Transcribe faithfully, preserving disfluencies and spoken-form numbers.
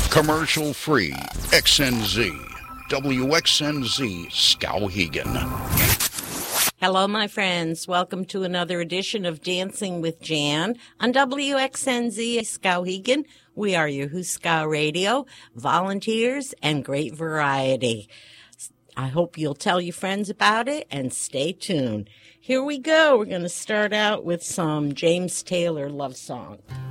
Commercial free. X N Z. W X N Z Skowhegan. Hello, my friends. Welcome to another edition of Dancing with Jan on W X N Z Skowhegan. We are your Huskow Radio, volunteers, and great variety. I hope you'll tell your friends about it and stay tuned. Here we go. We're going to start out with some James Taylor love song.